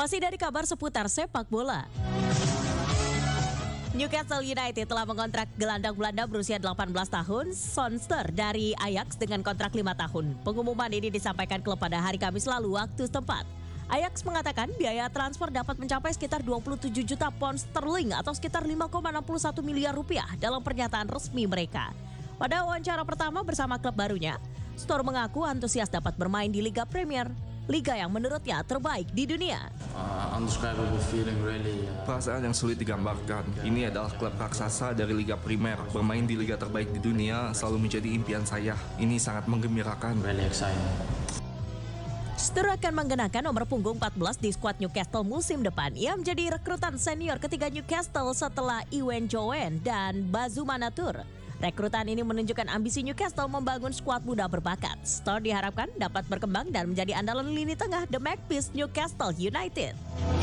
Masih dari kabar seputar sepak bola. Newcastle United telah mengontrak gelandang Belanda berusia 18 tahun, Sonster dari Ajax dengan kontrak 5 tahun. Pengumuman ini disampaikan klub pada hari Kamis lalu waktu setempat. Ajax mengatakan biaya transfer dapat mencapai sekitar 27 juta pound sterling atau sekitar 5,61 miliar rupiah dalam pernyataan resmi mereka. Pada wawancara pertama bersama klub barunya, Storr mengaku antusias dapat bermain di Liga Premier, liga yang menurutnya terbaik di dunia. Perasaan yang sulit digambarkan. Ini adalah klub raksasa dari Liga Primer. Bermain di liga terbaik di dunia selalu menjadi impian saya. Ini sangat menggembirakan. Storr akan mengenakan nomor punggung 14 di skuad Newcastle musim depan. Ia menjadi rekrutan senior ketiga Newcastle setelah Ewen Jowen dan Bazuma Natur. Rekrutan ini menunjukkan ambisi Newcastle membangun skuad muda berbakat. Storr diharapkan dapat berkembang dan menjadi andalan lini tengah The Magpies Newcastle United.